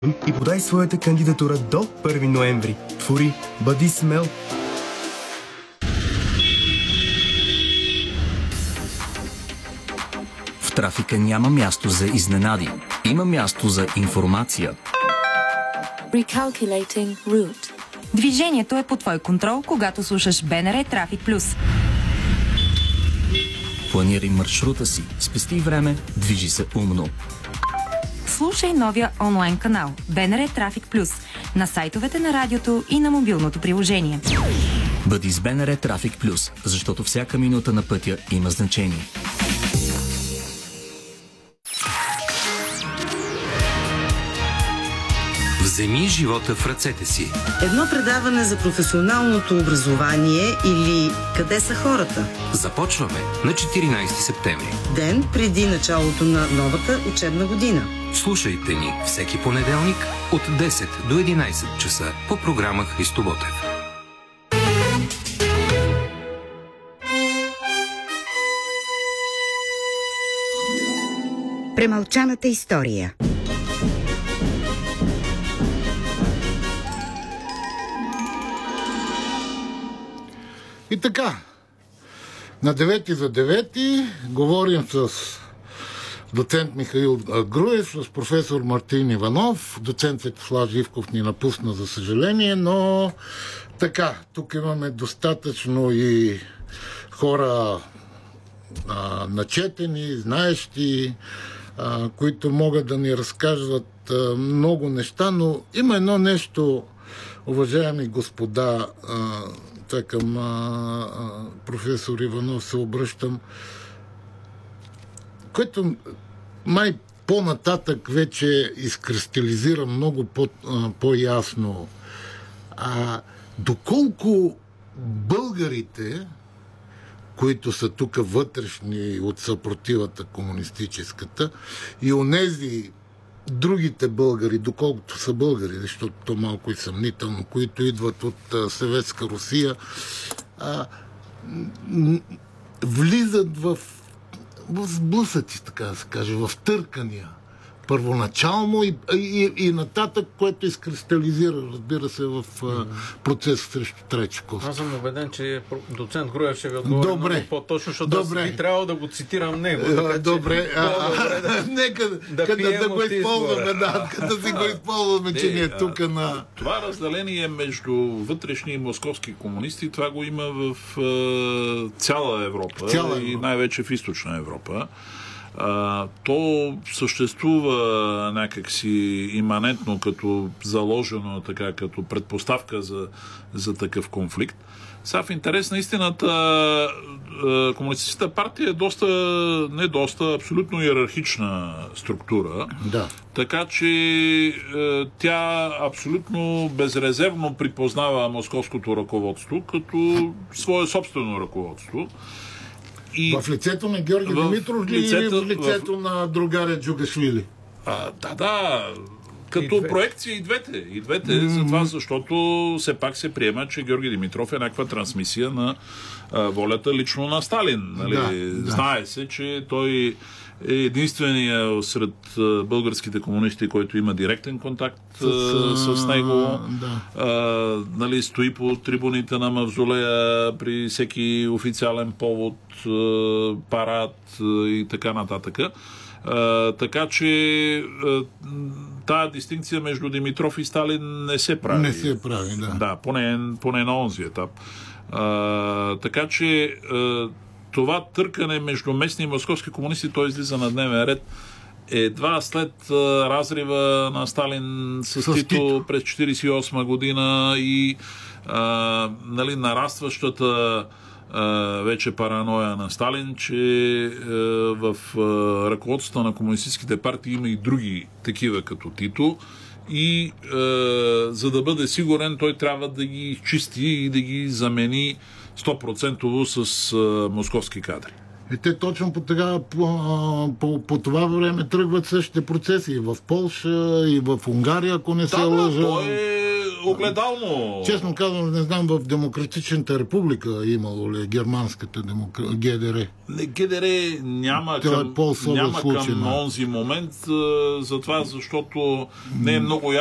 и подай своята кандидатура до 1 ноември. Твори, бъди смел. В трафика няма място за изненади. Има място за информация. Recalculating route. Движението е под твой контрол, когато слушаш БНР Трафик Плюс. Планирай маршрута си, спести време, движи се умно. Слушай новия онлайн канал БНР Трафик Плюс на сайтовете на радиото и на мобилното приложение. Бъди с БНР Трафик Плюс, защото всяка минута на пътя има значение. Вземи живота в ръцете си. Едно предаване за професионалното образование или къде са хората? Започваме на 14 септември. Ден преди началото на новата учебна година. Слушайте ни всеки понеделник от 10 до 11 часа по програма Христо Ботев. Премълчаната история. И така, на 9 за 9 говорим с доцент Михаил Груев, с професор Мартин Иванов. Доцент Светослав Живков ни напусна, за съжаление, но така, тук имаме достатъчно и хора начетени, знаещи, които могат да ни разкажат много неща, но има едно нещо, уважаеми господа, към професор Иванов се обръщам, което май по-нататък вече изкристализира много по-ясно. Доколко българите, които са тук вътрешни от съпротивата комунистическата, и онези другите българи, доколкото са българи, защото то малко и съмнително, които идват от Съветска Русия, влизат в сблъсъци, така да се каже, в търкания. Първоначално и нататък, което изкристализира, разбира се, в процес срещу Тречков. Аз съм убеден, че доцент Груев ще ви отговори много по-точно, защото аз би трябвало да го цитирам него. Добре, нека да го използваме, да си го използваме, че ни е тук на... Това разделение между вътрешни и московски комунисти, това го има в цяла Европа и най-вече в източна Европа. То съществува някакси иманентно, като заложено, така, като предпоставка за такъв конфликт. Сега в интерес на истината, комунистическата партия е абсолютно иерархична структура. Да. Така че тя абсолютно безрезервно припознава московското ръководство като свое собствено ръководство. В лицето на Георги Димитров или в лицето на другаря Джугашвили? Да. Като проекция и двете. Затова, защото все пак се приема, че Георги Димитров е някаква трансмисия на волята лично на Сталин. Нали? Да. Знае се, че той е единствения сред българските комунисти, който има директен контакт с него. Нали, стои по трибуните на мавзолея при всеки официален повод, парад и така нататък. Така че тая дистинкция между Димитров и Сталин не се прави. Не се прави, да. Да, поне на онзи етап. Така че това търкане между местни и московски комунисти, той излиза на дневен ред едва след разрива на Сталин с Тито през 1948 година и нали, нарастващата вече параноя на Сталин, че в ръководството на комунистическите партии има и други такива като Тито и за да бъде сигурен, той трябва да ги изчисти и да ги замени 100% с московски кадри. И те точно по това време тръгват същите процеси и в Полша, и в Унгария, ако не се лъжа. Той е огледално. Честно казвам, не знам в Демократичната република имало ли германската ГДР. ГДР няма към онзи момент, затова, защото не е много